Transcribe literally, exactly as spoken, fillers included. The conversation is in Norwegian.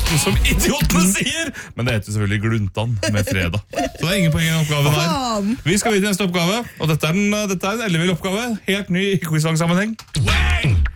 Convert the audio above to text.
som idiotene sier! Men det heter selvfølgelig Gluntan med fredag. Så det er ingen poeng i oppgaven her. Vi skal videre til neste oppgave, og dette er, den, dette er en ellevill oppgave. Helt ny i quizvang-sammenheng.